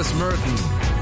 Travis Merton.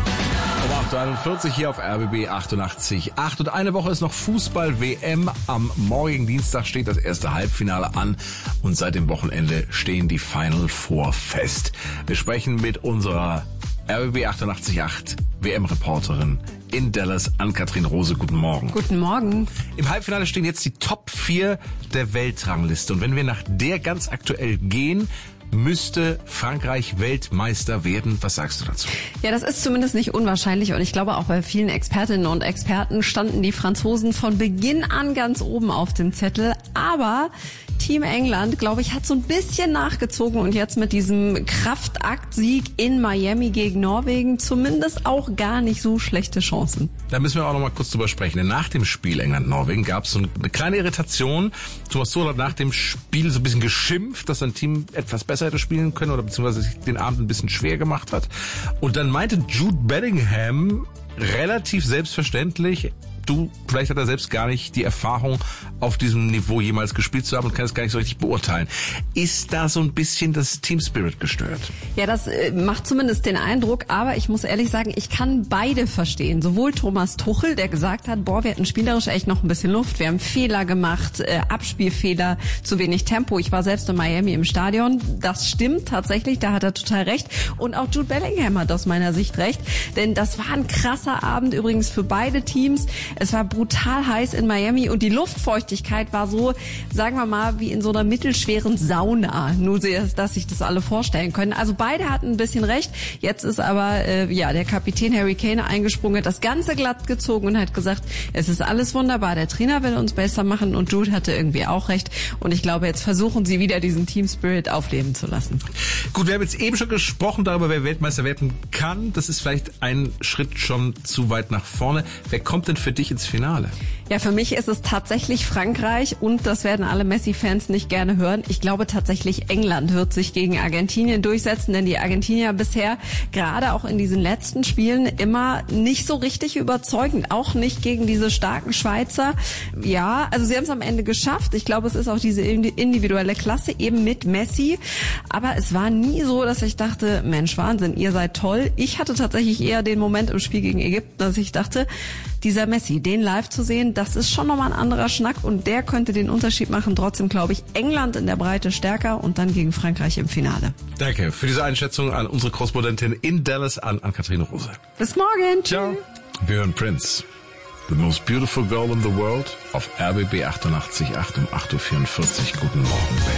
Um 8.41 Uhr hier auf RBB 88.8. Und eine Woche ist noch Fußball-WM. Am morgigen Dienstag steht das erste Halbfinale an. Und seit dem Wochenende stehen die Final Four fest. Wir sprechen mit unserer RBB 88.8 WM-Reporterin in Dallas, Ann-Kathrin Rose. Guten Morgen. Guten Morgen. Im Halbfinale stehen jetzt die Top 4 der Weltrangliste. Und wenn wir nach der ganz aktuell gehen, müsste Frankreich Weltmeister werden. Was sagst du dazu? Ja, das ist zumindest nicht unwahrscheinlich und ich glaube auch bei vielen Expertinnen und Experten standen die Franzosen von Beginn an ganz oben auf dem Zettel. Aber Team England, glaube ich, hat so ein bisschen nachgezogen und jetzt mit diesem Kraftaktsieg in Miami gegen Norwegen zumindest auch gar nicht so schlechte Chancen. Da müssen wir auch noch mal kurz drüber sprechen. Denn nach dem Spiel England-Norwegen gab es so eine kleine Irritation. Thomas Tuchel hat nach dem Spiel so ein bisschen geschimpft, dass sein Team etwas besser hätte spielen können oder beziehungsweise sich den Abend ein bisschen schwer gemacht hat. Und dann meinte Jude Bellingham relativ selbstverständlich, vielleicht hat er selbst gar nicht die Erfahrung, auf diesem Niveau jemals gespielt zu haben und kann es gar nicht so richtig beurteilen. Ist da so ein bisschen das Team Spirit gestört? Ja, das macht zumindest den Eindruck, aber ich muss ehrlich sagen, ich kann beide verstehen. Sowohl Thomas Tuchel, der gesagt hat, wir hatten spielerisch echt noch ein bisschen Luft, wir haben Fehler gemacht, Abspielfehler, zu wenig Tempo. Ich war selbst in Miami im Stadion. Das stimmt tatsächlich, da hat er total recht. Und auch Jude Bellingham hat aus meiner Sicht recht, denn das war ein krasser Abend übrigens für beide Teams. Es war brutal heiß in Miami und die Luftfeuchtigkeit war so, sagen wir mal, wie in so einer mittelschweren Sauna. Nur, dass sich das alle vorstellen können. Also beide hatten ein bisschen recht. Jetzt ist aber der Kapitän Harry Kane eingesprungen, hat das Ganze glatt gezogen und hat gesagt, es ist alles wunderbar, der Trainer will uns besser machen und Jude hatte irgendwie auch recht. Und ich glaube, jetzt versuchen sie wieder diesen Team Spirit aufleben zu lassen. Gut, wir haben jetzt eben schon gesprochen darüber, wer Weltmeister werden kann. Das ist vielleicht ein Schritt schon zu weit nach vorne. Wer kommt denn für dich ins Finale? Ja, für mich ist es tatsächlich Frankreich und das werden alle Messi-Fans nicht gerne hören. Ich glaube tatsächlich, England wird sich gegen Argentinien durchsetzen, denn die Argentinier bisher, gerade auch in diesen letzten Spielen, immer nicht so richtig überzeugend, auch nicht gegen diese starken Schweizer. Ja, also sie haben es am Ende geschafft. Ich glaube, es ist auch diese individuelle Klasse eben mit Messi, aber es war nie so, dass ich dachte, Mensch, Wahnsinn, ihr seid toll. Ich hatte tatsächlich eher den Moment im Spiel gegen Ägypten, dass ich dachte, dieser Messi, den live zu sehen, das ist schon nochmal ein anderer Schnack und der könnte den Unterschied machen. Trotzdem glaube ich, England in der Breite stärker und dann gegen Frankreich im Finale. Danke für diese Einschätzung an unsere Korrespondentin in Dallas, an Ann-Kathrin Rose. Bis morgen. Ciao. Wir hören Prince. The most beautiful girl in the world auf RBB 88.8 um 8.44 Uhr. Guten Morgen, Baby.